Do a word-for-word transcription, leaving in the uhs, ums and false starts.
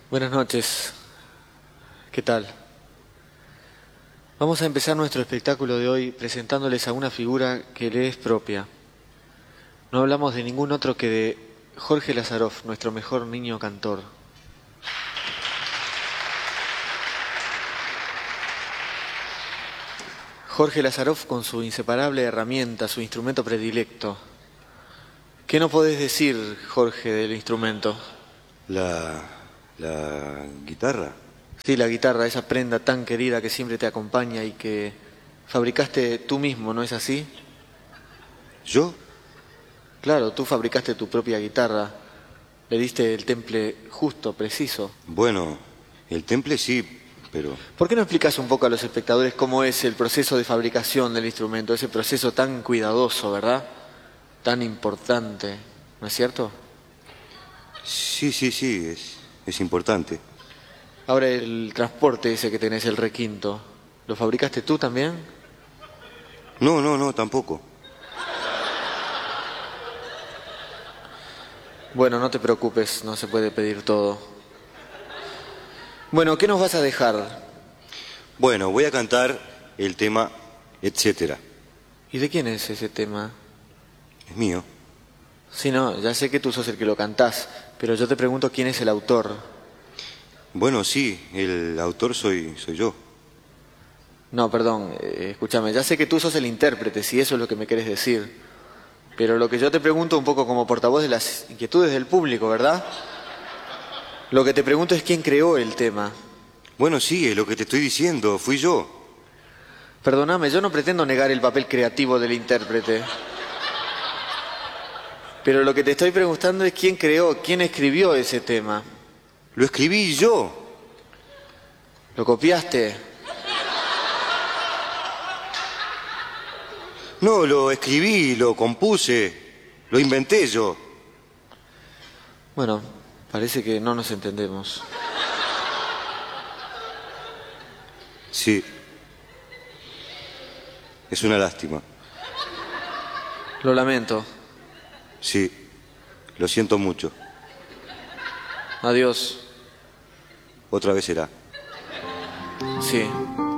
Buenas noches. ¿Qué tal? Vamos a empezar nuestro espectáculo de hoy presentándoles a una figura que le es propia. No hablamos de ningún otro que de Jorge Lazaroff, nuestro mejor niño cantor. Jorge Lazaroff con su inseparable herramienta, su instrumento predilecto. ¿Qué no podés decir, Jorge, del instrumento? La... la guitarra. Sí, la guitarra, esa prenda tan querida que siempre te acompaña y que fabricaste tú mismo, ¿no es así? ¿Yo? Claro, tú fabricaste tu propia guitarra. Le diste el temple justo, preciso. Bueno, el temple sí, pero... ¿Por qué no explicas un poco a los espectadores cómo es el proceso de fabricación del instrumento? Ese proceso tan cuidadoso, ¿verdad? Tan importante, ¿no es cierto? Sí, sí, sí, es, es importante. Ahora el transporte ese que tenés, el requinto, ¿lo fabricaste tú también? No, no, no, tampoco. Bueno, no te preocupes, no se puede pedir todo. Bueno, ¿qué nos vas a dejar? Bueno, voy a cantar el tema Etcétera. ¿Y de quién es ese tema? Es mío. Sí, no, ya sé que tú sos el que lo cantás, pero yo te pregunto quién es el autor. Bueno, sí, el autor soy, soy yo. No, perdón, eh, escúchame, ya sé que tú sos el intérprete, si eso es lo que me querés decir. Pero lo que yo te pregunto un poco como portavoz de las inquietudes del público, ¿verdad? Lo que te pregunto es quién creó el tema. Bueno, sí, es lo que te estoy diciendo, fui yo. Perdóname, yo no pretendo negar el papel creativo del intérprete. Pero lo que te estoy preguntando es quién creó, quién escribió ese tema. Lo escribí yo. ¿Lo copiaste? No, lo escribí, lo compuse, lo inventé yo. Bueno, parece que no nos entendemos. Sí. Es una lástima. Lo lamento. Sí, lo siento mucho. Adiós. Otra vez será. Sí.